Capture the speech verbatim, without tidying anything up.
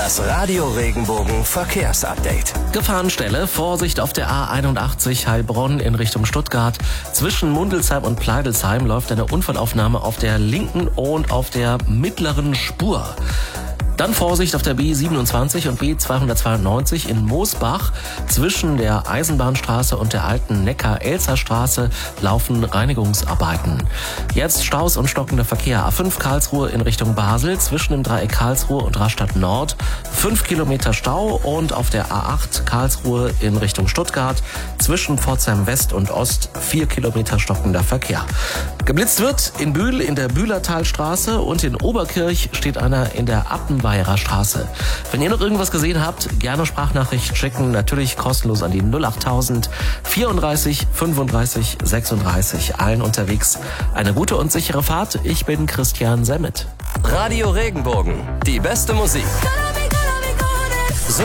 Das Radio Regenbogen Verkehrsupdate. Gefahrenstelle, Vorsicht auf der A einundachtzig Heilbronn in Richtung Stuttgart. Zwischen Mundelsheim und Pleidelsheim läuft eine Unfallaufnahme auf der linken und auf der mittleren Spur. Dann Vorsicht auf der B siebenundzwanzig und B zweihundertzweiundneunzig in Moosbach. Zwischen der Eisenbahnstraße und der alten Neckar-Elster-Straße laufen Reinigungsarbeiten. Jetzt Staus und stockender Verkehr. A fünf Karlsruhe in Richtung Basel, zwischen dem Dreieck Karlsruhe und Rastatt Nord. fünf Kilometer Stau und auf der A acht Karlsruhe in Richtung Stuttgart. Zwischen Pforzheim West und Ost vier Kilometer stockender Verkehr. Geblitzt wird in Bühl in der Bühlertalstraße und in Oberkirch steht einer in der Appenweier Straße. Wenn ihr noch irgendwas gesehen habt, gerne Sprachnachricht schicken, natürlich kostenlos an die null achttausend vierunddreißig fünfunddreißig sechsunddreißig. Allen unterwegs eine gute und sichere Fahrt. Ich bin Christian Semmet. Radio Regenbogen, die beste Musik.